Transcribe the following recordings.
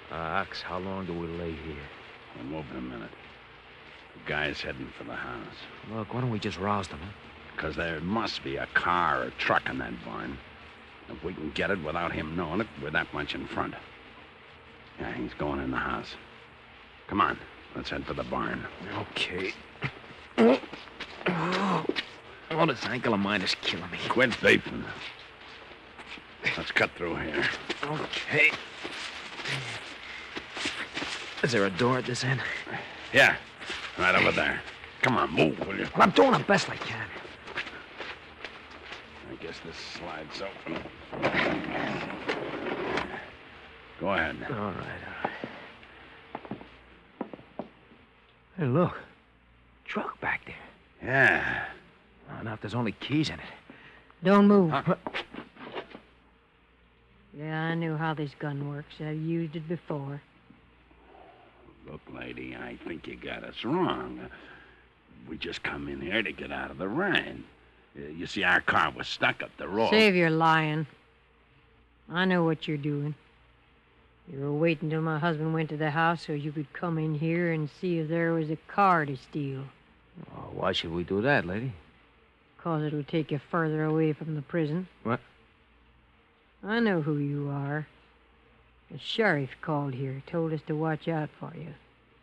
Ox, how long do we lay here? We'll move in a minute. The guy's heading for the house. Look, why don't we just rouse them, huh? Because there must be a car or a truck in that barn. If we can get it without him knowing it, we're that much in front. Yeah, he's going in the house. Come on, let's head for the barn. Okay. Oh, this ankle of mine is killing me. Quit vaping. Let's cut through here. Okay. Is there a door at this end? Yeah, right over there. Come on, move, will you? Well, I'm doing the best I can. I guess this slide's open. Go ahead. All right. Hey, look. Truck back there. Yeah. Oh, now, if there's only keys in it. Don't move. Huh? Yeah, I knew how this gun works. I've used it before. Look, lady, I think you got us wrong. We just come in here to get out of the rain. You see, our car was stuck up the road. Save your lying. I know what you're doing. You were waiting till my husband went to the house so you could come in here and see if there was a car to steal. Oh, why should we do that, lady? 'Cause it'll take you further away from the prison. What? I know who you are. The sheriff called here, told us to watch out for you.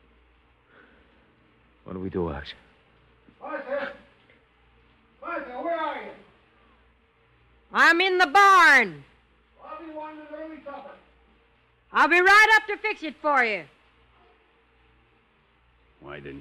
What do we do, Ox? Martha! Martha, where are you? I'm in the barn. I'll be wanting an early supper. I'll be right up to fix it for you. Why didn't